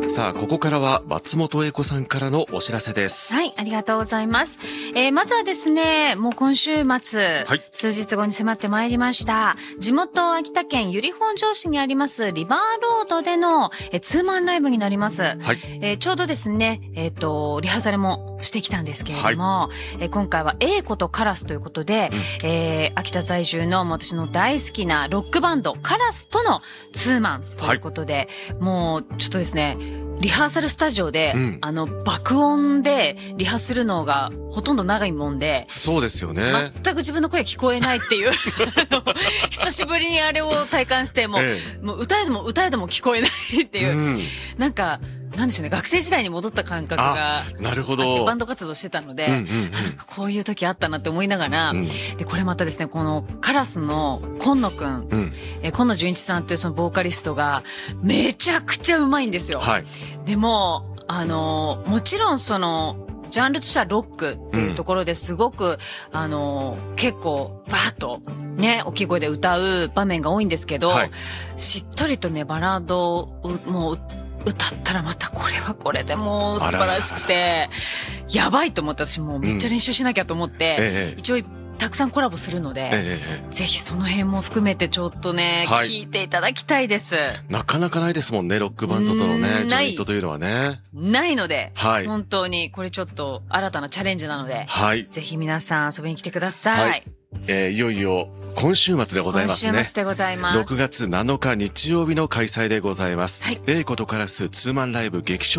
さあ、ここからは松本英子さんからのお知らせです。 はい、ありがとうございます。まずはですね、もう今週末、 はい、 数日後に迫ってまいりました。地元秋田県由利本荘市にありますリバーロードでのツーマンライブになります。 はい、 ちょうどですね、リハーサルもしてきたんですけれども、今回は英子とカラスということで、秋田在住の私の大好きなロックバンドカラスとのツーマンということで、もうちょっとですね、リハーサルスタジオで、爆音でリハするのがほとんど長いもんで、 そうですよね。 全く自分の声聞こえないっていう久しぶりにあれを体感して、もう歌えども聞こえないっていう、なんかなんでしょうね、学生時代に戻った感覚がなるほど、 バンド活動してたので、なんかこういう時あったなって思いながら、でこれまたですね、このカラスの今野くん、今野純一さんというそのボーカリストがめちゃくちゃうまいんですよ。でももちろんそのジャンルとしてはロックっていうところですごく、結構バーッとね、大きい声で歌う場面が多いんですけど、しっとりとね、バラードをもう歌ったらまたこれはこれでもう素晴らしくて、やばいと思って私もうめっちゃ練習しなきゃと思って、一応たくさんコラボするので、ぜひその辺も含めてちょっとね、聞いていただきたいです。なかなかないですもんね、ロックバンドとのね、ジョイントというのはね。 ないので、本当にこれちょっと新たなチャレンジなので、ぜひ皆さん遊びに来てください。 いよいよ今週末でございますね。 今週末でございます。 6月7日日曜日の開催でございます。英子とカラスツーマンライブ劇場